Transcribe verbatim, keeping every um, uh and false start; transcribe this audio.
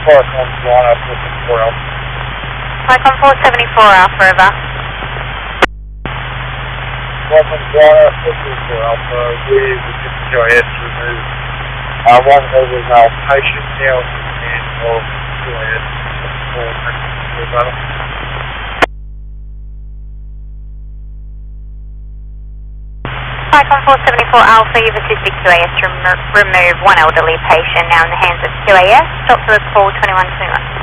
Paracom one Alpha four Alpha. Paracom four seventy-four Alpha, over. Paracom one Alpha four Alpha, we will get the Q A S to remove uh, one over now patient now and of Q A S for battle. Paracom four seventy-four Alpha, you've assisted Q A S to rem remove one elderly patient now in the hands of Q A S. Stop for the call twenty-one twenty-one.